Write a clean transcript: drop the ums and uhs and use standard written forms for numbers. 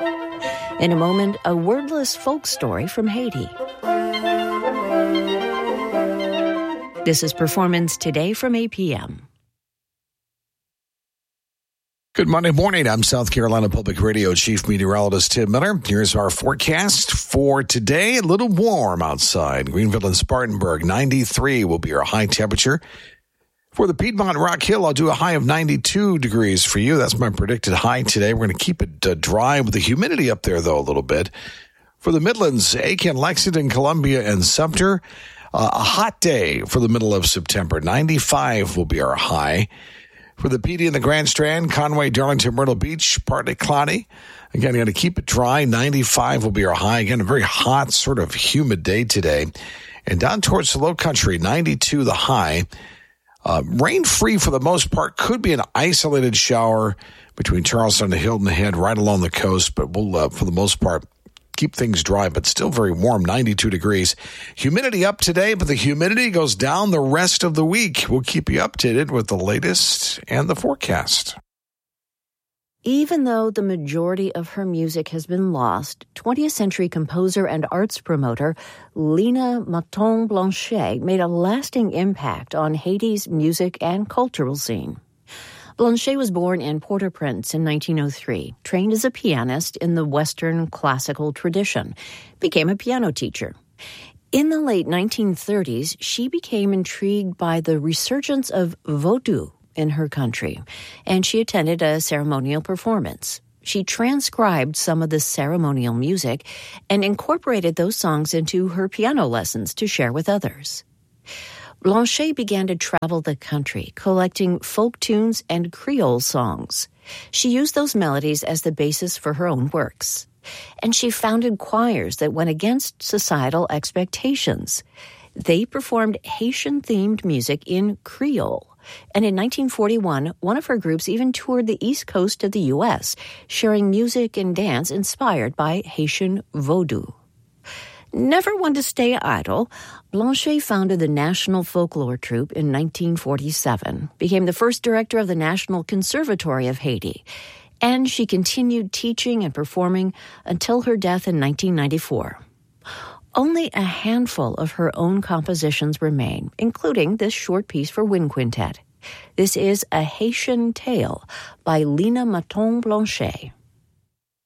In a moment, a wordless folk story from Haiti. This is Performance Today from APM. Good Monday morning. I'm South Carolina Public Radio Chief Meteorologist Tim Miller. Here's our forecast for today. A little warm outside. Greenville and Spartanburg, 93 will be our high temperature. For the Piedmont Rock Hill, I'll do a high of 92 degrees for you. That's my predicted high today. We're going to keep it dry with the humidity up there, though, a little bit. For the Midlands, Aiken, Lexington, Columbia, and Sumter, a hot day for the middle of September. 95 will be our high. For the PD and the Grand Strand, Conway, Darlington, Myrtle Beach, partly cloudy. Again, going to keep it dry. 95 will be our high. Again, a very hot, sort of humid day today. And down towards the low country, 92 the high. Rain-free for the most part. Could be an isolated shower between Charleston and Hilton Head right along the coast. But we'll, for the most part, keep things dry, but still very warm, 92 degrees. Humidity up today, but the humidity goes down the rest of the week. We'll keep you updated with the latest and the forecast. Even though the majority of her music has been lost, 20th century composer and arts promoter Lina Moton-Blanchet made a lasting impact on Haiti's music and cultural scene. Blanchet was born in Port-au-Prince in 1903, trained as a pianist in the Western classical tradition, became a piano teacher. In the late 1930s, she became intrigued by the resurgence of Vodou in her country, and she attended a ceremonial performance. She transcribed some of the ceremonial music and incorporated those songs into her piano lessons to share with others. Blanchet began to travel the country, collecting folk tunes and Creole songs. She used those melodies as the basis for her own works. And she founded choirs that went against societal expectations. They performed Haitian-themed music in Creole. And in 1941, one of her groups even toured the east coast of the U.S., sharing music and dance inspired by Haitian Vodou. Never one to stay idle, Blanchet founded the National Folklore Troupe in 1947, became the first director of the National Conservatory of Haiti, and she continued teaching and performing until her death in 1994. Only a handful of her own compositions remain, including this short piece for wind quintet. This is A Haitian Tale by Lina Moton-Blanchet.